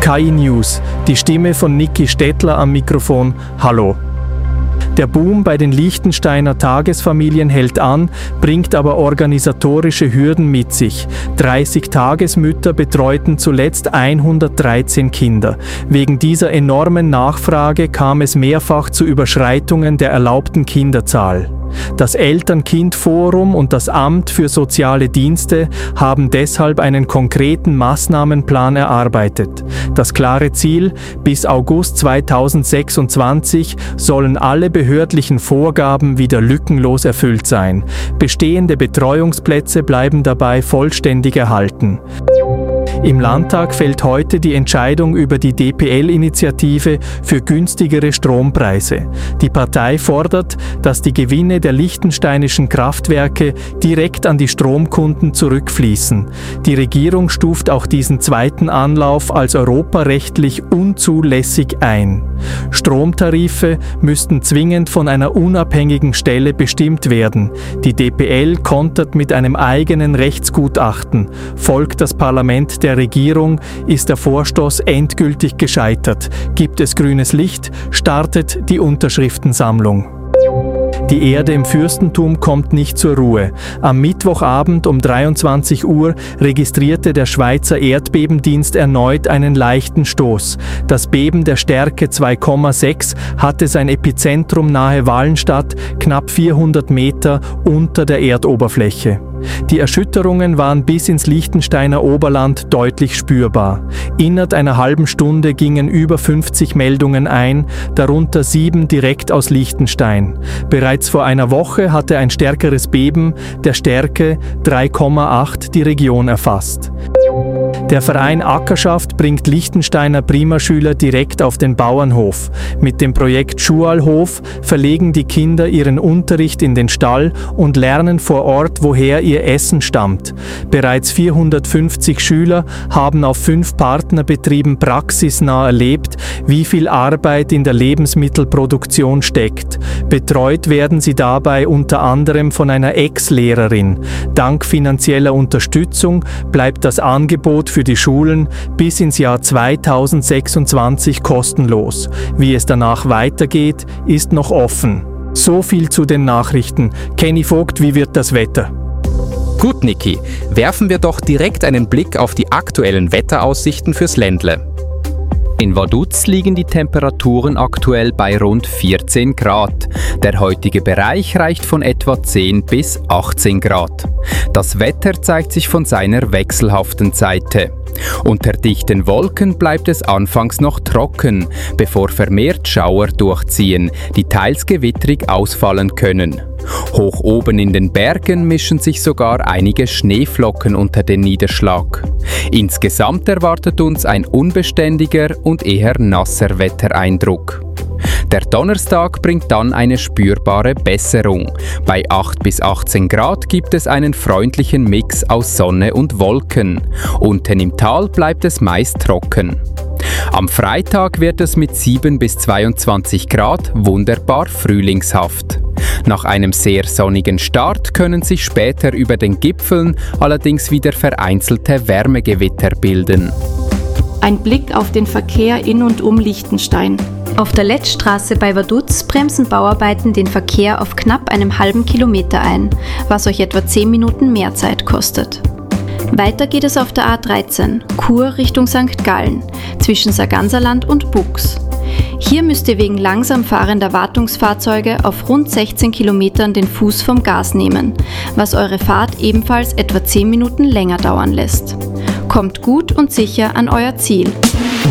KI News, die Stimme von Niki Stettler am Mikrofon. Hallo. Der Boom bei den Liechtensteiner Tagesfamilien hält an, bringt aber organisatorische Hürden mit sich. 30 Tagesmütter betreuten zuletzt 113 Kinder. Wegen dieser enormen Nachfrage kam es mehrfach zu Überschreitungen der erlaubten Kinderzahl. Das Eltern-Kind-Forum und das Amt für soziale Dienste haben deshalb einen konkreten Maßnahmenplan erarbeitet. Das klare Ziel: bis August 2026 sollen alle behördlichen Vorgaben wieder lückenlos erfüllt sein. Bestehende Betreuungsplätze bleiben dabei vollständig erhalten. Im Landtag fällt heute die Entscheidung über die DPL-Initiative für günstigere Strompreise. Die Partei fordert, dass die Gewinne der liechtensteinischen Kraftwerke direkt an die Stromkunden zurückfließen. Die Regierung stuft auch diesen zweiten Anlauf als europarechtlich unzulässig ein. Stromtarife müssten zwingend von einer unabhängigen Stelle bestimmt werden. Die DPL kontert mit einem eigenen Rechtsgutachten. Folgt das Parlament der Regierung, ist der Vorstoß endgültig gescheitert. Gibt es grünes Licht, startet die Unterschriftensammlung. Die Erde im Fürstentum kommt nicht zur Ruhe. Am Mittwochabend um 23 Uhr registrierte der Schweizer Erdbebendienst erneut einen leichten Stoß. Das Beben der Stärke 2,6 hatte sein Epizentrum nahe Wallenstadt, knapp 400 Meter unter der Erdoberfläche. Die Erschütterungen waren bis ins Liechtensteiner Oberland deutlich spürbar. Innerhalb einer halben Stunde gingen über 50 Meldungen ein, darunter 7 direkt aus Liechtenstein. Bereits vor einer Woche hatte ein stärkeres Beben der Stärke 3,8 die Region erfasst. Der Verein Ackerschaft bringt Liechtensteiner Primaschüler direkt auf den Bauernhof. Mit dem Projekt Schualhof verlegen die Kinder ihren Unterricht in den Stall und lernen vor Ort, woher ihr Essen stammt. Bereits 450 Schüler haben auf 5 Partnerbetrieben praxisnah erlebt, wie viel Arbeit in der Lebensmittelproduktion steckt. Betreut werden sie dabei unter anderem von einer Ex-Lehrerin. Dank finanzieller Unterstützung bleibt das Angebot für die Schulen bis ins Jahr 2026 kostenlos. Wie es danach weitergeht, ist noch offen. So viel zu den Nachrichten. Kenny Vogt, wie wird das Wetter? Gut, Niki, werfen wir doch direkt einen Blick auf die aktuellen Wetteraussichten fürs Ländle. In Vaduz liegen die Temperaturen aktuell bei rund 14 Grad. Der heutige Bereich reicht von etwa 10 bis 18 Grad. Das Wetter zeigt sich von seiner wechselhaften Seite. Unter dichten Wolken bleibt es anfangs noch trocken, bevor vermehrt Schauer durchziehen, die teils gewittrig ausfallen können. Hoch oben in den Bergen mischen sich sogar einige Schneeflocken unter den Niederschlag. Insgesamt erwartet uns ein unbeständiger und eher nasser Wettereindruck. Der Donnerstag bringt dann eine spürbare Besserung. Bei 8 bis 18 Grad gibt es einen freundlichen Mix aus Sonne und Wolken. Unten im Tal bleibt es meist trocken. Am Freitag wird es mit 7 bis 22 Grad wunderbar frühlingshaft. Nach einem sehr sonnigen Start können sich später über den Gipfeln allerdings wieder vereinzelte Wärmegewitter bilden. Ein Blick auf den Verkehr in und um Liechtenstein. Auf der Letzstraße bei Vaduz bremsen Bauarbeiten den Verkehr auf knapp einem halben Kilometer ein, was euch etwa 10 Minuten mehr Zeit kostet. Weiter geht es auf der A13, Chur Richtung St. Gallen, zwischen Sarganserland und Bux. Hier müsst ihr wegen langsam fahrender Wartungsfahrzeuge auf rund 16 Kilometern den Fuß vom Gas nehmen, was eure Fahrt ebenfalls etwa 10 Minuten länger dauern lässt. Kommt gut und sicher an euer Ziel.